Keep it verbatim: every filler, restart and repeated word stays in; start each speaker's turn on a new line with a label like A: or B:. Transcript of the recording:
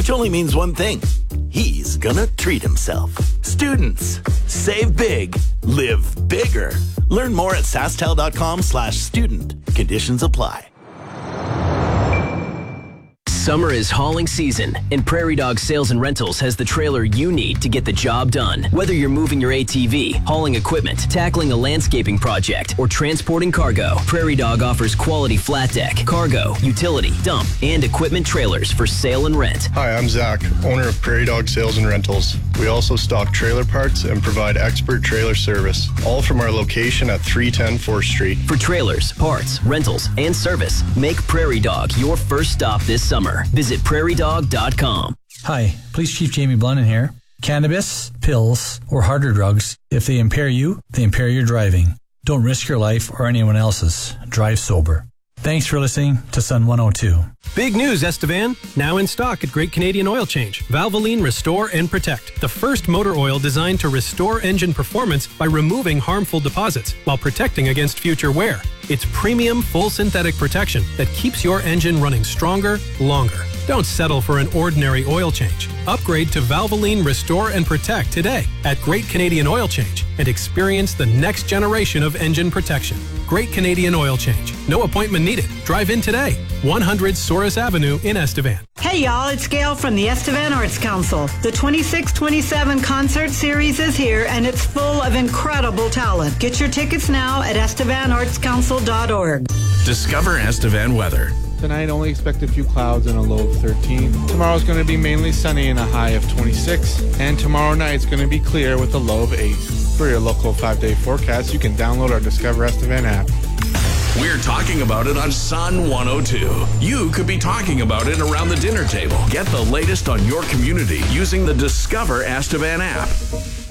A: which only means one thing. He's gonna treat himself. Students, save big, live bigger. Learn more at sasktel.com slash student. Conditions apply.
B: Summer is hauling season, and Prairie Dog Sales and Rentals has the trailer you need to get the job done. Whether you're moving your A T V, hauling equipment, tackling a landscaping project, or transporting cargo, Prairie Dog offers quality flat deck, cargo, utility, dump, and equipment trailers for sale and rent.
C: Hi, I'm Zach, owner of Prairie Dog Sales and Rentals. We also stock trailer parts and provide expert trailer service, all from our location at three ten fourth Street.
B: For trailers, parts, rentals, and service, make Prairie Dog your first stop this summer. Visit prairie dog dot com.
D: Hi, Police Chief Jamie Blunden here. Cannabis, pills, or harder drugs, if they impair you, they impair your driving. Don't risk your life or anyone else's. Drive sober. Thanks for listening to Sun one oh two.
E: Big news, Estevan. Now in stock at Great Canadian Oil Change. Valvoline Restore and Protect. The first motor oil designed to restore engine performance by removing harmful deposits while protecting against future wear. It's premium full synthetic protection that keeps your engine running stronger, longer. Don't settle for an ordinary oil change. Upgrade to Valvoline Restore and Protect today at Great Canadian Oil Change and experience the next generation of engine protection. Great Canadian Oil Change. No appointment needed. Drive in today. one hundred Souris Avenue in Estevan.
F: Hey y'all, it's Gail from the Estevan Arts Council. The twenty-six twenty-seven concert series is here and it's full of incredible talent. Get your tickets now at estevan arts council dot org.
G: Discover Estevan weather.
H: Tonight, only expect a few clouds and a low of thirteen. Tomorrow's going to be mainly sunny and a high of twenty-six. And tomorrow night's going to be clear with a low of eight. For your local five-day forecast, you can download our Discover Estevan app.
G: We're talking about it on Sun one oh two. You could be talking about it around the dinner table. Get the latest on your community using the Discover Estevan app.